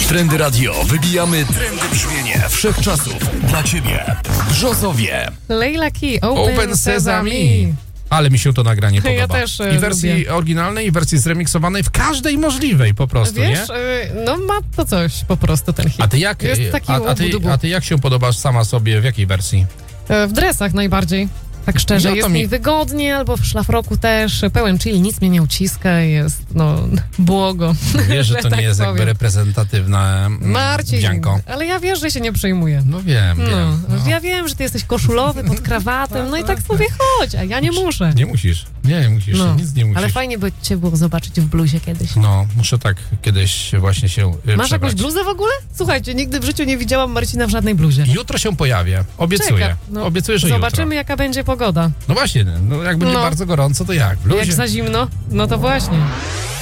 W Trendy Radio wybijamy trendy brzmienie wszechczasów dla Ciebie. Brzozowie. Leila Key, Open Sesame. Ale mi się to nagranie podoba. Ja też I wersji lubię. oryginalnej, i wersji zremiksowanej, w każdej możliwej po prostu, Wiesz, nie? no ma to coś po prostu ten hit. A ty jak, Jest taki a ty jak się podobasz sama sobie, w jakiej wersji? W dresach najbardziej. Tak szczerze, No to jest mi- mi wygodnie, albo w szlafroku też, pełen chill, nic mnie nie uciska, jest, błogo. Wiesz, że to tak nie jest jakby powiem. reprezentatywna Marcin, wdzianko. ale ja wiesz, że się nie przejmuję. No wiem. Ja wiem, że ty jesteś koszulowy pod krawatem, no i tak sobie chodź, a ja nie muszę. Nie musisz, nic nie musisz. Ale fajnie by cię było zobaczyć w bluzie kiedyś. No, muszę tak kiedyś właśnie się Masz przebrać. jakąś bluzę w ogóle? Słuchajcie, nigdy w życiu nie widziałam Marcina w żadnej bluzie. Jutro się pojawię, obiecuję. Czeka, Obiecuję, że zobaczymy, jaka będzie pogoda. jutro. No właśnie, jak będzie bardzo gorąco, to jak? W bluzie? Jak za zimno, no to właśnie.